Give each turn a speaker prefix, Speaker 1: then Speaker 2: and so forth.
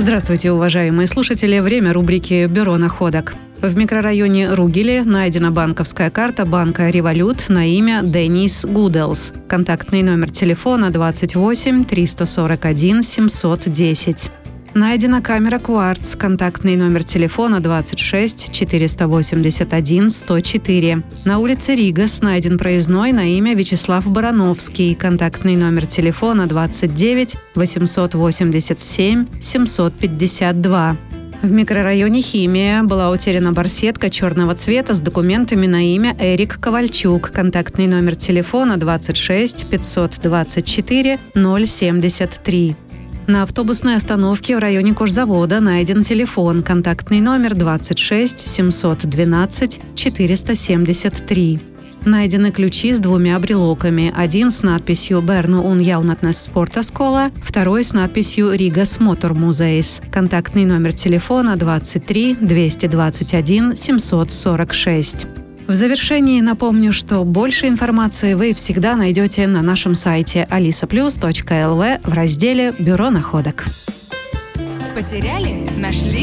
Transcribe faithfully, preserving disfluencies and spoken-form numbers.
Speaker 1: Здравствуйте, уважаемые слушатели. Время рубрики «Бюро находок». В микрорайоне Ругели найдена банковская карта банка «Револют» на имя Денис Гуделс. Контактный номер телефона двадцать восемь триста сорок один семьсот десять. Найдена камера «Кварц», контактный номер телефона двадцать шесть четыреста восемьдесят один сто четыре. На улице Ригас найден проездной на имя Вячеслав Барановский, контактный номер телефона двадцать девять восемьсот восемьдесят семь семьсот пятьдесят два. В микрорайоне Химия была утеряна барсетка черного цвета с документами на имя Эрик Ковальчук, контактный номер телефона двадцать шесть пятьсот двадцать четыре ноль семьдесят три. На автобусной остановке в районе кожзавода найден телефон, контактный номер двадцать шесть семьсот двенадцать четыреста семьдесят три. Найдены ключи с двумя брелоками. Один с надписью «Берну un jaunatnes sporta skola», второй с надписью «Ригас Мотор Музейс». Контактный номер телефона двадцать три двести двадцать один семьсот сорок шесть. В завершении напомню, что больше информации вы всегда найдете на нашем сайте алиса плюс точка эл ви в разделе «Бюро находок».
Speaker 2: Потеряли? Нашли?